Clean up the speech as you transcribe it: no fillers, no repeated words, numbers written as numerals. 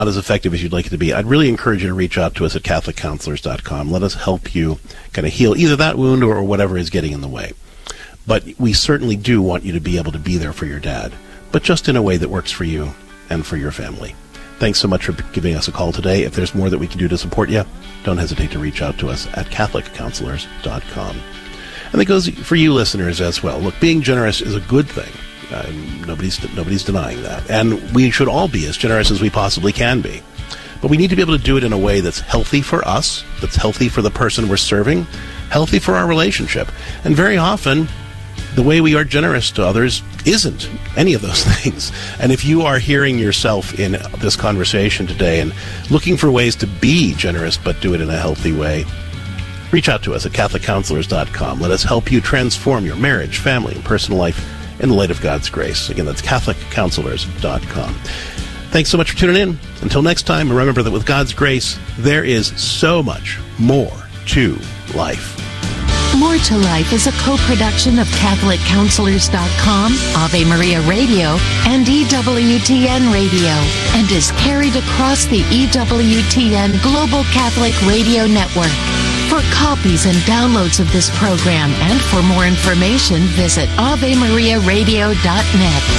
as effective as you'd like it to be, I'd really encourage you to reach out to us at CatholicCounselors.com. Let us help you kind of heal either that wound or whatever is getting in the way. But we certainly do want you to be able to be there for your dad, but just in a way that works for you and for your family. Thanks so much for giving us a call today. If there's more that we can do to support you, don't hesitate to reach out to us at CatholicCounselors.com. And that goes for you listeners as well. Look, being generous is a good thing. Nobody's denying that. And we should all be as generous as we possibly can be. But we need to be able to do it in a way that's healthy for us, that's healthy for the person we're serving, healthy for our relationship. And very often, the way we are generous to others isn't any of those things. And if you are hearing yourself in this conversation today and looking for ways to be generous but do it in a healthy way, reach out to us at CatholicCounselors.com. Let us help you transform your marriage, family, and personal life in the light of God's grace. Again, that's CatholicCounselors.com. Thanks so much for tuning in. Until next time, remember that with God's grace, there is so much more to life. More to Life is a co-production of CatholicCounselors.com, Ave Maria Radio, and EWTN Radio, and is carried across the EWTN Global Catholic Radio Network. For copies and downloads of this program and for more information, visit AveMariaRadio.net.